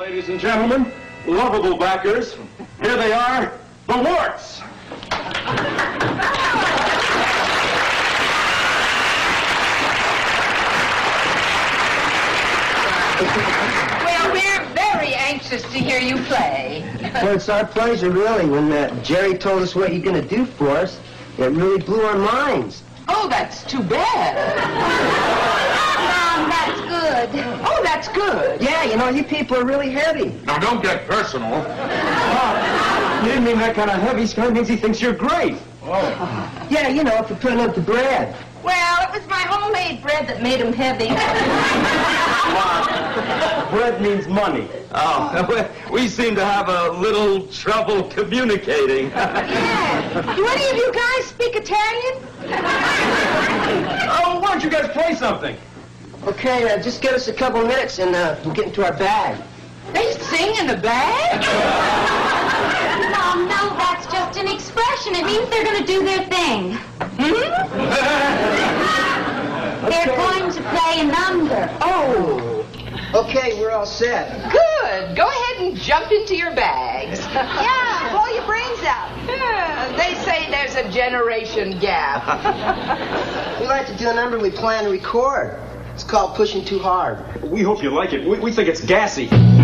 ladies and gentlemen, lovable backers, here they are, the Warts. Well, we're very anxious to hear you play. Well, it's our pleasure, really. When Jerry told us what you're going to do for us, it really blew our minds. Oh, that's too bad. Mom, that's good. Oh, that's good. Yeah, you know, you people are really heavy. Now, don't get personal. You didn't mean that kind of heavy. It means he thinks you're great. Oh. Yeah, you know, for putting up the bread. Well, it was my homemade bread that made him heavy. Bread means money. Oh, we seem to have a little trouble communicating. Yeah. Do any of you guys speak Italian? Oh, why don't you guys play something? Okay, just give us a couple minutes and we'll get into our bag. They sing in the bag? Mom, no, that's just an expression. It means they're going to do their thing. They're going to play a number. Oh. Okay, we're all set. Good. Go ahead and jump into your bags. Yeah, blow your brains out. Yeah, they say there's a generation gap. We like to do a number we plan to record. It's called Pushing Too Hard. We hope you like it. We think it's gassy.